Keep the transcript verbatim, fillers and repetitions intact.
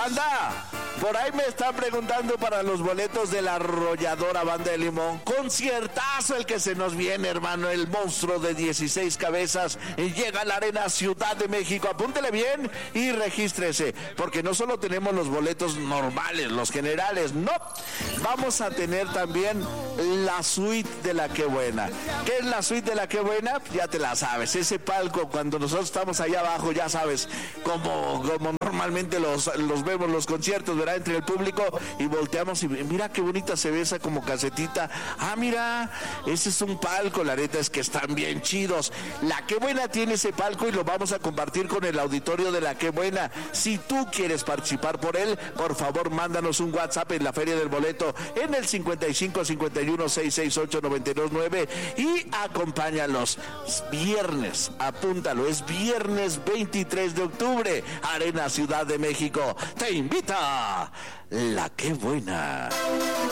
Banda, por ahí me están preguntando para los boletos de la Arrolladora Banda de Limón. Conciertazo el que se nos viene, hermano. El monstruo de dieciséis cabezas llega a la Arena Ciudad de México. Apúntele bien y regístrese, porque no solo tenemos los boletos normales, los generales, no. Vamos a tener también la suite de la Qué Buena. ¿Qué es la suite de la Qué Buena? Ya te la sabes. Ese palco, cuando nosotros estamos allá abajo, ya sabes, como, como normalmente los, los vemos los conciertos, ¿verdad? Entre el público, y volteamos y mira qué bonita se ve esa como casetita. Ah, mira, ese es un palco. La neta es que están bien chidos. La Qué Buena tiene ese palco y lo vamos a compartir con el auditorio de la Qué Buena. Si tú quieres participar por él, por favor, mándanos un WhatsApp en la Feria del Boleto en el cincuenta y cinco cincuenta y uno seiscientos sesenta y ocho noventa y dos nueve y acompáñalos. Viernes, apúntalo, es viernes veintitrés de octubre, Arena Ciudad de México. Te invita la Qué Buena.